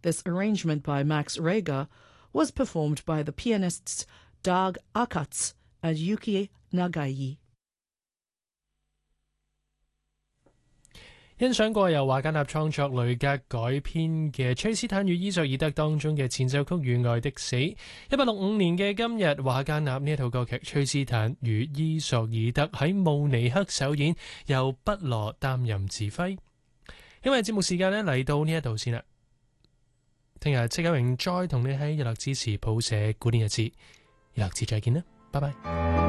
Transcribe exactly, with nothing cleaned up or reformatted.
This arrangement by Max Reger was performed by the pianists Dag Akats and Yuki Nagai。 欣賞過由華格納創作雷格改編嘅《崔斯坦與伊索爾德》當中嘅前奏曲《與愛的死》。一八六五年嘅今日，華格納呢一套歌劇《崔斯坦與伊索爾德》喺慕尼黑首演，由畢羅擔任指揮。因為節目時間呢嚟到呢一度先啦，聽日戚家榮再同你喺日落之時譜寫古典日誌，日落之再見啦，拜拜。